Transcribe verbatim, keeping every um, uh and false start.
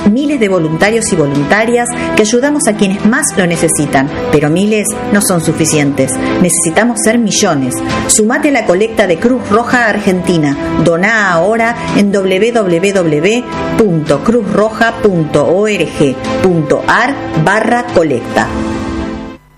miles de voluntarios y voluntarias que ayudamos a quienes más lo necesitan, pero miles no son suficientes. Necesitamos ser millones. Sumate a la colecta de Cruz Roja Argentina. Doná ahora en doble u doble u doble u punto cruz roja punto org punto ar barra colecta.